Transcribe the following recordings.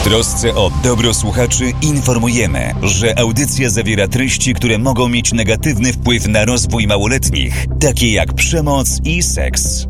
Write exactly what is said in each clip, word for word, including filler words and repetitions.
W trosce o dobro słuchaczy informujemy, że audycja zawiera treści, które mogą mieć negatywny wpływ na rozwój małoletnich, takie jak przemoc i seks.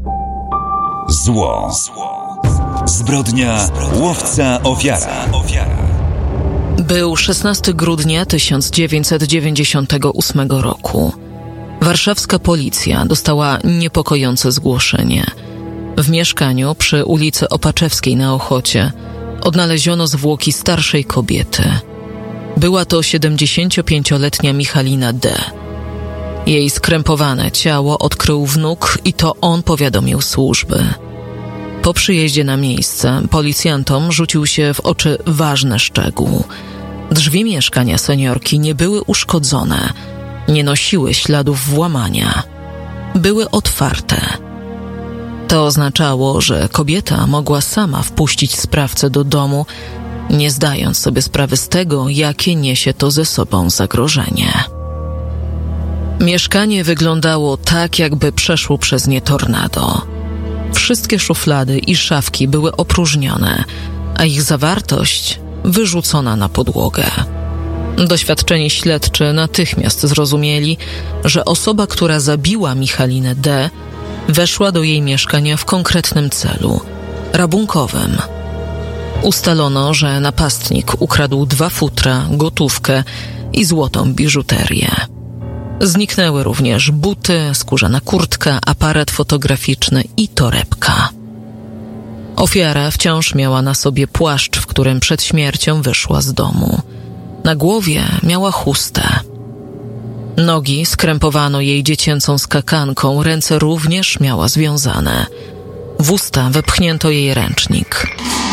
Zło. Zbrodnia, łowca, ofiara. Był szesnastego grudnia tysiąc dziewięćset dziewięćdziesiątego ósmego roku. Warszawska policja dostała niepokojące zgłoszenie. W mieszkaniu przy ulicy Opaczewskiej na Ochocie odnaleziono zwłoki starszej kobiety. Była to siedemdziesięciopięcioletnia Michalina D. Jej skrępowane ciało odkrył wnuk i to on powiadomił służby. Po przyjeździe na miejsce policjantom rzucił się w oczy ważny szczegół. Drzwi mieszkania seniorki nie były uszkodzone, nie nosiły śladów włamania. Były otwarte. To oznaczało, że kobieta mogła sama wpuścić sprawcę do domu, nie zdając sobie sprawy z tego, jakie niesie to ze sobą zagrożenie. Mieszkanie wyglądało tak, jakby przeszło przez nie tornado. Wszystkie szuflady i szafki były opróżnione, a ich zawartość wyrzucona na podłogę. Doświadczeni śledczy natychmiast zrozumieli, że osoba, która zabiła Michalinę D., weszła do jej mieszkania w konkretnym celu – rabunkowym. Ustalono, że napastnik ukradł dwa futra, gotówkę i złotą biżuterię. Zniknęły również buty, skórzana kurtka, aparat fotograficzny i torebka. Ofiara wciąż miała na sobie płaszcz, w którym przed śmiercią wyszła z domu. Na głowie miała chustę. Nogi skrępowano jej dziecięcą skakanką, ręce również miała związane. W usta wepchnięto jej ręcznik.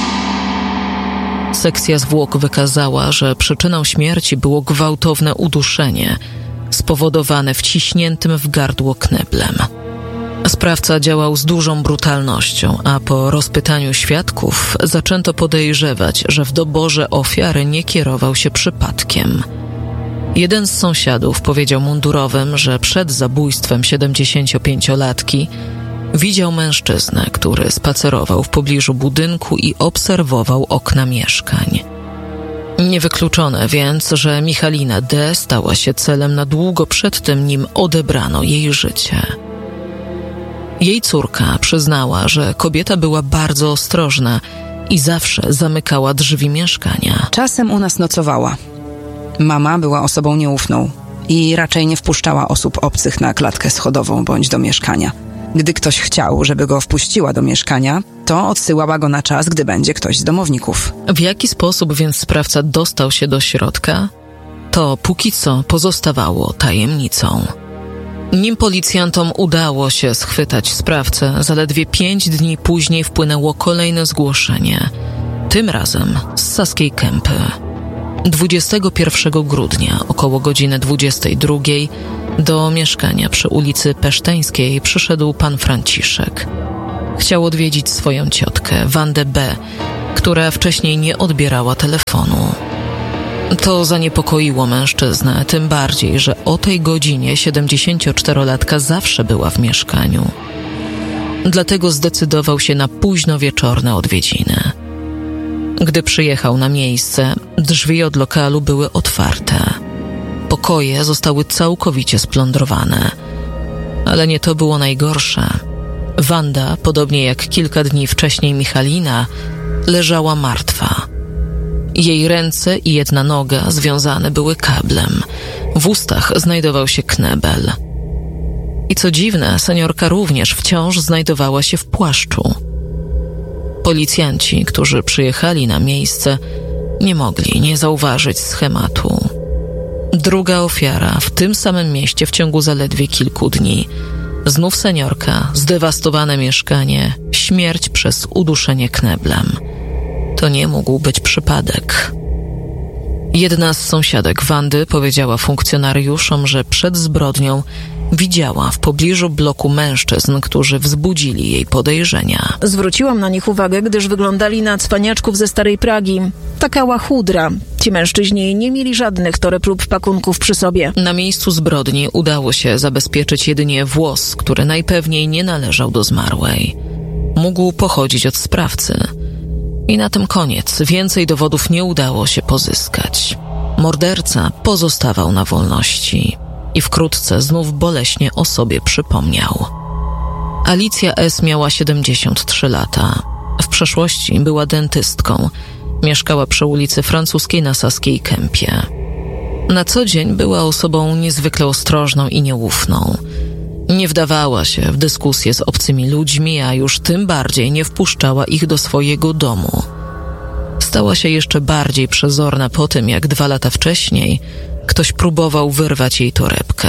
Sekcja zwłok wykazała, że przyczyną śmierci było gwałtowne uduszenie, spowodowane wciśniętym w gardło kneblem. Sprawca działał z dużą brutalnością, a po rozpytaniu świadków zaczęto podejrzewać, że w doborze ofiary nie kierował się przypadkiem. Jeden z sąsiadów powiedział mundurowym, że przed zabójstwem siedemdziesięciopięciolatki widział mężczyznę, który spacerował w pobliżu budynku i obserwował okna mieszkań. Niewykluczone więc, że Michalina D. stała się celem na długo przed tym, nim odebrano jej życie. Jej córka przyznała, że kobieta była bardzo ostrożna i zawsze zamykała drzwi mieszkania. Czasem u nas nocowała. Mama była osobą nieufną i raczej nie wpuszczała osób obcych na klatkę schodową bądź do mieszkania. Gdy ktoś chciał, żeby go wpuściła do mieszkania, to odsyłała go na czas, gdy będzie ktoś z domowników. W jaki sposób więc sprawca dostał się do środka? To póki co pozostawało tajemnicą. Nim policjantom udało się schwytać sprawcę, zaledwie pięć dni później wpłynęło kolejne zgłoszenie. Tym razem z Saskiej Kępy. dwudziestego pierwszego grudnia około godziny dwudziestej drugiej do mieszkania przy ulicy Peszteńskiej przyszedł pan Franciszek. Chciał odwiedzić swoją ciotkę, Wandę B., która wcześniej nie odbierała telefonu. To zaniepokoiło mężczyznę, tym bardziej, że o tej godzinie siedemdziesięcioczterolatka zawsze była w mieszkaniu. Dlatego zdecydował się na późno wieczorne odwiedziny. Gdy przyjechał na miejsce, drzwi od lokalu były otwarte. Pokoje zostały całkowicie splądrowane. Ale nie to było najgorsze. Wanda, podobnie jak kilka dni wcześniej Michalina, leżała martwa. Jej ręce i jedna noga związane były kablem. W ustach znajdował się knebel. I co dziwne, seniorka również wciąż znajdowała się w płaszczu. Policjanci, którzy przyjechali na miejsce, nie mogli nie zauważyć schematu. Druga ofiara w tym samym mieście w ciągu zaledwie kilku dni. Znów seniorka, zdewastowane mieszkanie, śmierć przez uduszenie kneblem. To nie mógł być przypadek. Jedna z sąsiadek Wandy powiedziała funkcjonariuszom, że przed zbrodnią widziała w pobliżu bloku mężczyzn, którzy wzbudzili jej podejrzenia. Zwróciłam na nich uwagę, gdyż wyglądali na cwaniaczków ze Starej Pragi. Taka łachudra. Ci mężczyźni nie mieli żadnych toreb lub pakunków przy sobie. Na miejscu zbrodni udało się zabezpieczyć jedynie włos, który najpewniej nie należał do zmarłej. Mógł pochodzić od sprawcy. I na tym koniec. Więcej dowodów nie udało się pozyskać. Morderca pozostawał na wolności i wkrótce znów boleśnie o sobie przypomniał. Alicja S. miała siedemdziesiąt trzy lata. W przeszłości była dentystką. Mieszkała przy ulicy Francuskiej na Saskiej Kępie. Na co dzień była osobą niezwykle ostrożną i nieufną. Nie wdawała się w dyskusje z obcymi ludźmi, a już tym bardziej nie wpuszczała ich do swojego domu. Stała się jeszcze bardziej przezorna po tym, jak dwa lata wcześniej ktoś próbował wyrwać jej torebkę.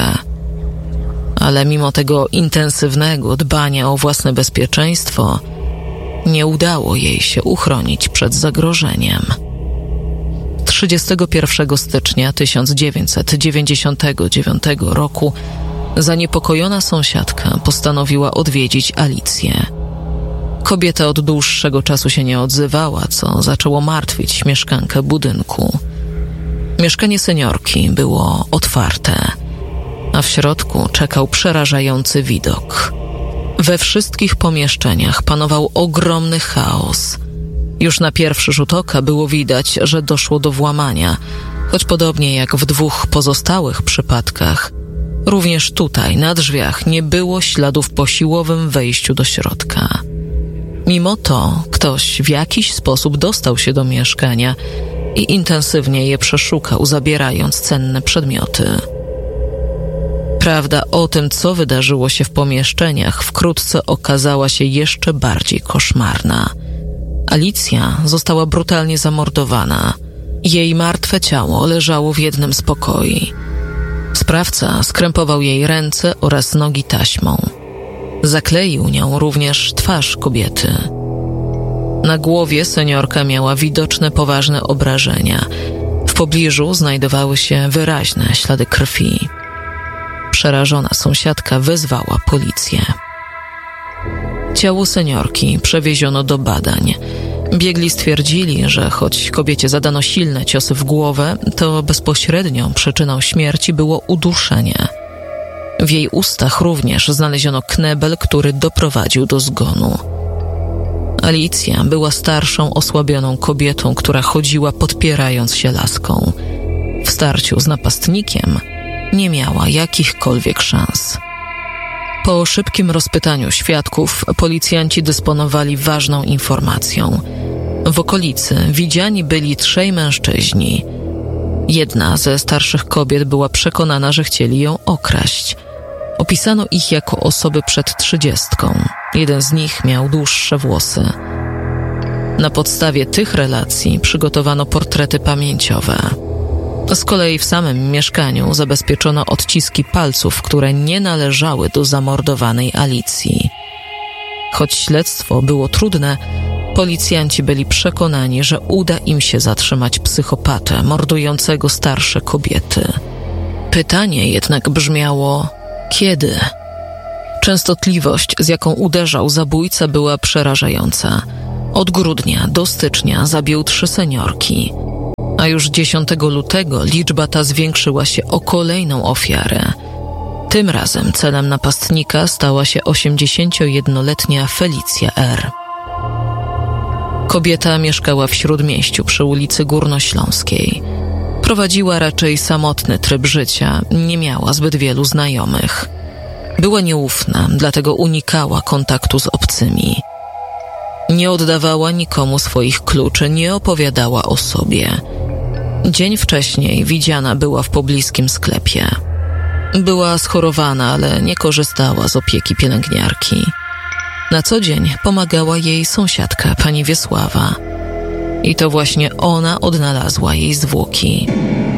Ale mimo tego intensywnego dbania o własne bezpieczeństwo nie udało jej się uchronić przed zagrożeniem. trzydziestego pierwszego stycznia tysiąc dziewięćset dziewięćdziesiątego dziewiątego roku zaniepokojona sąsiadka postanowiła odwiedzić Alicję. Kobieta od dłuższego czasu się nie odzywała, co zaczęło martwić mieszkankę budynku. Mieszkanie seniorki było otwarte, a w środku czekał przerażający widok. We wszystkich pomieszczeniach panował ogromny chaos. Już na pierwszy rzut oka było widać, że doszło do włamania, choć podobnie jak w dwóch pozostałych przypadkach, również tutaj na drzwiach nie było śladów po siłowym wejściu do środka. Mimo to ktoś w jakiś sposób dostał się do mieszkania i intensywnie je przeszukał, zabierając cenne przedmioty. Prawda o tym, co wydarzyło się w pomieszczeniach, wkrótce okazała się jeszcze bardziej koszmarna. Alicja została brutalnie zamordowana. Jej martwe ciało leżało w jednym z pokoi. Sprawca skrępował jej ręce oraz nogi taśmą. Zakleił nią również twarz kobiety. Na głowie seniorka miała widoczne poważne obrażenia. W pobliżu znajdowały się wyraźne ślady krwi. Przerażona sąsiadka wezwała policję. Ciało seniorki przewieziono do badań. Biegli stwierdzili, że choć kobiecie zadano silne ciosy w głowę, to bezpośrednią przyczyną śmierci było uduszenie. W jej ustach również znaleziono knebel, który doprowadził do zgonu. Alicja była starszą, osłabioną kobietą, która chodziła podpierając się laską. W starciu z napastnikiem nie miała jakichkolwiek szans. Po szybkim rozpytaniu świadków policjanci dysponowali ważną informacją. W okolicy widziani byli trzej mężczyźni. Jedna ze starszych kobiet była przekonana, że chcieli ją okraść. Opisano ich jako osoby przed trzydziestką. Jeden z nich miał dłuższe włosy. Na podstawie tych relacji przygotowano portrety pamięciowe. Z kolei w samym mieszkaniu zabezpieczono odciski palców, które nie należały do zamordowanej Alicji. Choć śledztwo było trudne, policjanci byli przekonani, że uda im się zatrzymać psychopatę mordującego starsze kobiety. Pytanie jednak brzmiało: kiedy? Częstotliwość, z jaką uderzał zabójca, była przerażająca. Od grudnia do stycznia zabił trzy seniorki, a już dziesiątego lutego liczba ta zwiększyła się o kolejną ofiarę. Tym razem celem napastnika stała się osiemdziesięciojednoletnia Felicja R. Kobieta mieszkała w Śródmieściu przy ulicy Górnośląskiej. Prowadziła raczej samotny tryb życia, nie miała zbyt wielu znajomych. Była nieufna, dlatego unikała kontaktu z obcymi. Nie oddawała nikomu swoich kluczy, nie opowiadała o sobie. Dzień wcześniej widziana była w pobliskim sklepie. Była schorowana, ale nie korzystała z opieki pielęgniarki. Na co dzień pomagała jej sąsiadka, pani Wiesława. I to właśnie ona odnalazła jej zwłoki.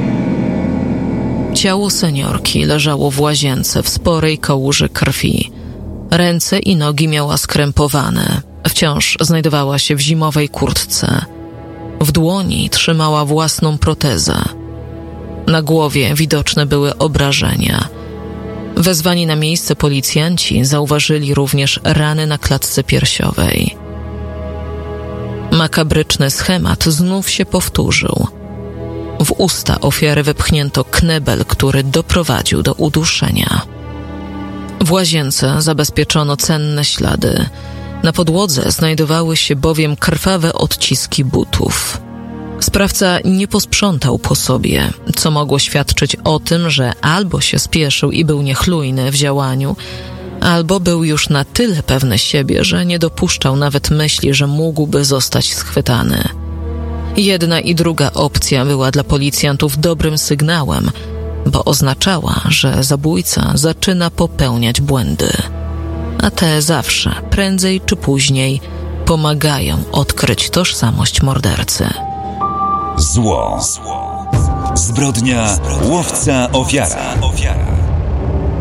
Ciało seniorki leżało w łazience w sporej kałuży krwi. Ręce i nogi miała skrępowane. Wciąż znajdowała się w zimowej kurtce. W dłoni trzymała własną protezę. Na głowie widoczne były obrażenia. Wezwani na miejsce policjanci zauważyli również rany na klatce piersiowej. Makabryczny schemat znów się powtórzył. W usta ofiary wepchnięto knebel, który doprowadził do uduszenia. W łazience zabezpieczono cenne ślady. Na podłodze znajdowały się bowiem krwawe odciski butów. Sprawca nie posprzątał po sobie, co mogło świadczyć o tym, że albo się spieszył i był niechlujny w działaniu, albo był już na tyle pewny siebie, że nie dopuszczał nawet myśli, że mógłby zostać schwytany. Jedna i druga opcja była dla policjantów dobrym sygnałem, bo oznaczała, że zabójca zaczyna popełniać błędy. A te zawsze, prędzej czy później, pomagają odkryć tożsamość mordercy. Zło. Zbrodnia, łowca, ofiara.